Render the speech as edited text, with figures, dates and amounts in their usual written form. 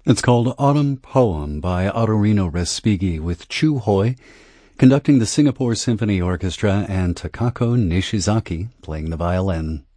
It's called Autumn Poem by Ottorino Respighi, with Chu Hoi conducting the Singapore Symphony Orchestra and Takako Nishizaki playing the violin.